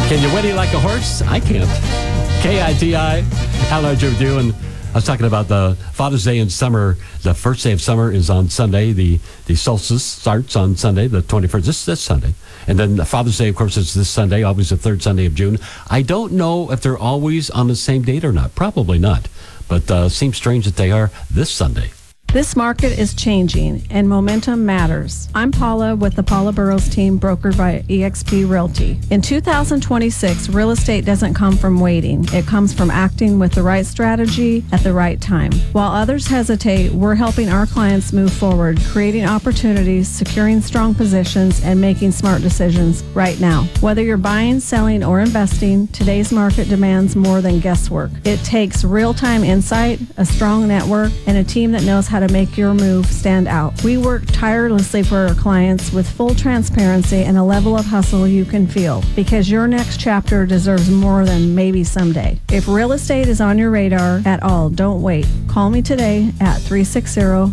Can you whinny like a horse? I can't. KITI. How large are you doing? I was talking about the Father's Day in summer. The first day of summer is on Sunday. The solstice starts on Sunday, the 21st, this Sunday. And then the Father's Day, of course, is this Sunday, always the third Sunday of June. I don't know if they're always on the same date or not. Probably not. But seems strange that they are this Sunday. This market is changing, and momentum matters. I'm Paula with the Paula Burrows team, brokered by eXp Realty. In 2026, real estate doesn't come from waiting. It comes from acting with the right strategy at the right time. While others hesitate, we're helping our clients move forward, creating opportunities, securing strong positions, and making smart decisions right now. Whether you're buying, selling, or investing, today's market demands more than guesswork. It takes real-time insight, a strong network, and a team that knows how to make your move stand out. We work tirelessly for our clients with full transparency and a level of hustle you can feel, because your next chapter deserves more than maybe someday. If real estate is on your radar at all, don't wait. Call me today at 360